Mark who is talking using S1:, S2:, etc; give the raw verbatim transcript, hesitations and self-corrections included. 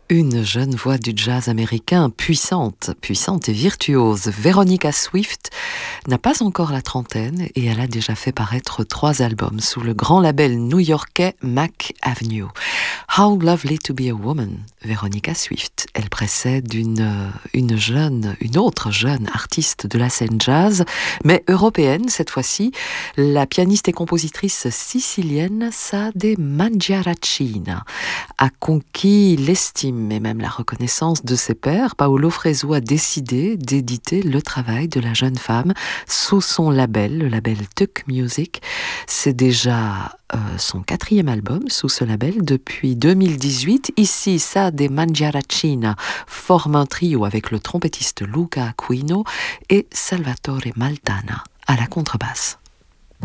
S1: Une jeune voix du jazz américain puissante, puissante et virtuose. Veronica Swift n'a pas encore la trentaine et elle a déjà fait paraître trois albums sous le grand label new-yorkais Mack Avenue. How Lovely to Be a Woman, Veronica Swift. Elle précède une, une jeune, une autre jeune artiste de la scène jazz, mais européenne cette fois-ci, la pianiste et compositrice sicilienne Sade Mangiaracina a conquis l'estime et même la reconnaissance de ses pairs. Paolo Fresu a décidé d'éditer le travail de la jeune femme sous son label, le label Tuck Music. C'est déjà euh, son quatrième album sous ce label depuis deux mille dix-huit. Ici, Sade Mangiaracina forme un trio avec le trompettiste Luca Aquino et Salvatore Maltana à la contrebasse.